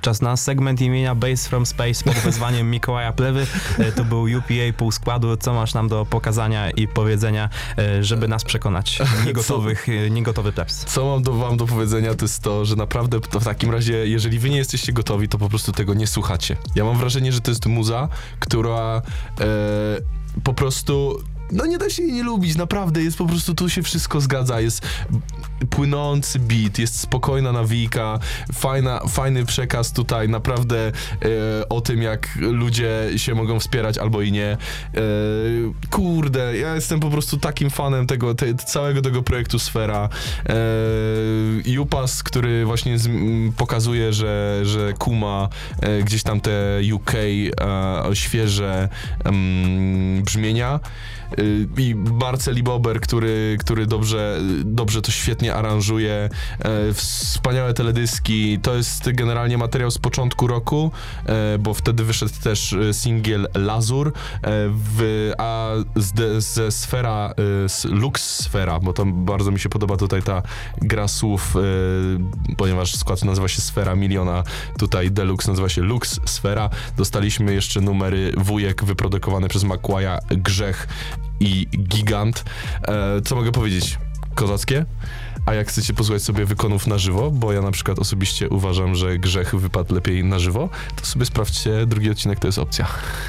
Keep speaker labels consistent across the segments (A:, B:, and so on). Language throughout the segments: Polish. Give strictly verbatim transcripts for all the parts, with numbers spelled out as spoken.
A: Czas na segment imienia Bass from Space pod wezwaniem Mikołaja Plewy. To był U P A pół składu. Co masz nam do pokazania i powiedzenia, żeby nas przekonać? Niegotowych, niegotowy plebs.
B: Co mam do, wam do powiedzenia, to jest to, że naprawdę to w takim razie, jeżeli wy nie jesteście gotowi, to po prostu tego nie słuchacie. Ja mam wrażenie, że to jest muza, która e, po prostu... No nie da się jej nie lubić, naprawdę, jest po prostu, tu się wszystko zgadza, jest płynący beat, jest spokojna nawijka, fajna, fajny przekaz tutaj, naprawdę e, o tym, jak ludzie się mogą wspierać albo i nie. E, kurde, ja jestem po prostu takim fanem tego, te, całego tego projektu Sfera. E, Jupas, który właśnie z, m, pokazuje, że, że kuma e, gdzieś tam te U K e, świeże m, brzmienia. I Marcel Bober, który, który dobrze, dobrze to świetnie aranżuje, e, wspaniałe teledyski, to jest generalnie materiał z początku roku, e, bo wtedy wyszedł też singiel Lazur, e, w, a z, ze Sfera, e, z Lux Sfera, bo tam bardzo mi się podoba tutaj ta gra słów, e, ponieważ skład nazywa się Sfera Miliona, tutaj Deluxe nazywa się Lux Sfera, dostaliśmy jeszcze numery Wujek wyprodukowane przez Makłaja, Grzech i Gigant. E, co mogę powiedzieć? Kozackie. A jak chcecie posłuchać sobie wykonów na żywo, bo ja na przykład osobiście uważam, że Grzech wypadł lepiej na żywo, to sobie sprawdźcie drugi odcinek, to jest opcja.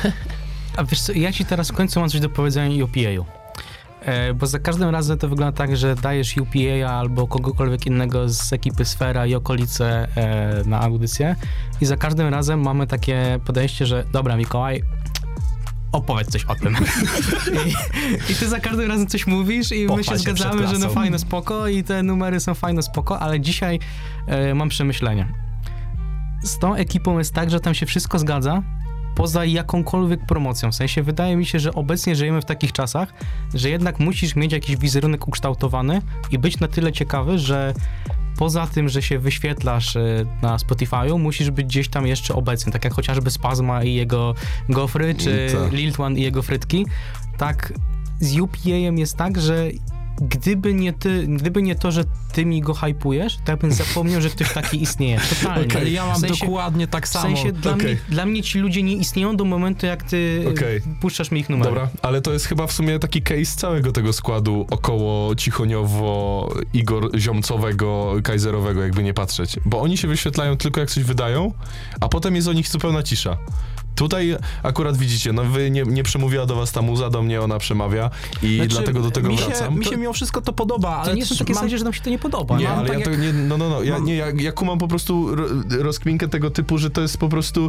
C: A wiesz co, ja ci teraz w końcu mam coś do powiedzenia U P A-u. E, bo za każdym razem to wygląda tak, że dajesz U P A albo kogokolwiek innego z ekipy Sfera i okolice e, na audycję i za każdym razem mamy takie podejście, że dobra, Mikołaj, opowiedz coś o tym. I, I ty za każdym razem coś mówisz i my się zgadzamy, że no fajne, spoko i te numery są fajne, spoko, ale dzisiaj e, mam przemyślenie. Z tą ekipą jest tak, że tam się wszystko zgadza, poza jakąkolwiek promocją. W sensie wydaje mi się, że obecnie żyjemy w takich czasach, że jednak musisz mieć jakiś wizerunek ukształtowany i być na tyle ciekawy, że poza tym, że się wyświetlasz na Spotify'u, musisz być gdzieś tam jeszcze obecny, tak jak chociażby Spazma i jego gofry, czy Liltwan i jego frytki. Tak z U P A-em jest tak, że gdyby nie ty, gdyby nie to, że ty mi go hypujesz, to ja bym zapomniał, że ktoś taki istnieje. Totalnie.
A: Okay. Ale ja mam
C: w sensie,
A: dokładnie tak samo.
C: W sensie dla,
B: okay.
C: mnie, dla mnie ci ludzie nie istnieją do momentu, jak ty okay. puszczasz mi ich numery.
B: Dobra, ale to jest chyba w sumie taki case całego tego składu około cichoniowo Igor Ziomcowego, Kaiserowego, jakby nie patrzeć. Bo oni się wyświetlają tylko jak coś wydają, a potem jest o nich zupełna cisza. Tutaj akurat widzicie, no wy nie, nie przemówiła do was ta muza, do mnie ona przemawia i znaczy, dlatego do tego
A: mi się,
B: wracam.
A: Mi się mimo wszystko to podoba, ale
C: to nie są takie
A: mam...
C: sensie, że nam się to nie podoba.
B: Nie,
C: no,
B: ale
C: tak
B: ja
C: jak...
B: to nie, no, no, no, ja, nie, ja, ja kumam po prostu ro, rozkminkę tego typu, że to jest po prostu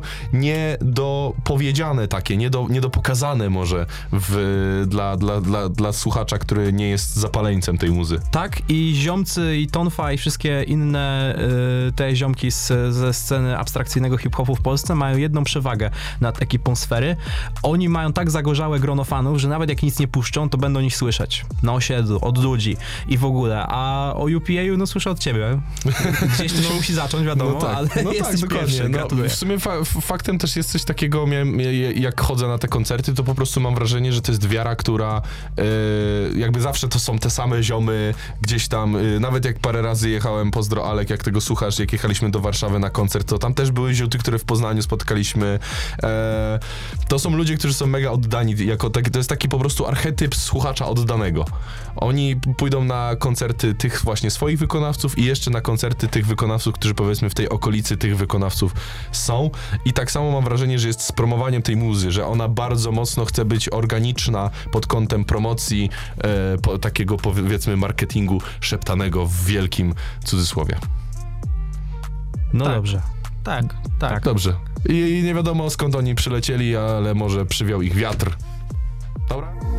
B: niedopowiedziane takie, niedo, niedopokazane może w, dla, dla, dla, dla słuchacza, który nie jest zapaleńcem tej muzy.
A: Tak, i Ziomcy, i Tonfa, i wszystkie inne y, te ziomki z, ze sceny abstrakcyjnego hip-hopu w Polsce mają jedną przewagę nad ekipą Sfery. Oni mają tak zagorzałe grono fanów, że nawet jak nic nie puszczą, to będą nich słyszeć. Na osiedlu, od ludzi i w ogóle. A o U P A-u, no słyszę od ciebie. Gdzieś to się musi zacząć, wiadomo,
B: no tak,
A: ale
B: no
A: jesteś
B: tak,
A: pierwszy.
B: No, w sumie fa- faktem też jest coś takiego, miałem, jak chodzę na te koncerty, to po prostu mam wrażenie, że to jest wiara, która yy, jakby zawsze to są te same ziomy, gdzieś tam, yy, nawet jak parę razy jechałem, pozdro Alek, jak tego słuchasz, jak jechaliśmy do Warszawy na koncert, to tam też były ziuty, które w Poznaniu spotkaliśmy. Yy, To są ludzie, którzy są mega oddani, jako taki, to jest taki po prostu archetyp słuchacza oddanego. Oni pójdą na koncerty tych właśnie swoich wykonawców i jeszcze na koncerty tych wykonawców, którzy powiedzmy w tej okolicy tych wykonawców są. I tak samo mam wrażenie, że jest z promowaniem tej muzy, że ona bardzo mocno chce być organiczna pod kątem promocji, e, po, takiego powiedzmy marketingu szeptanego w wielkim cudzysłowie.
A: No
C: tak.
A: dobrze.
C: Tak, tak. tak.
B: Dobrze. I, I nie wiadomo skąd oni przylecieli, ale może przywiał ich wiatr. Dobra?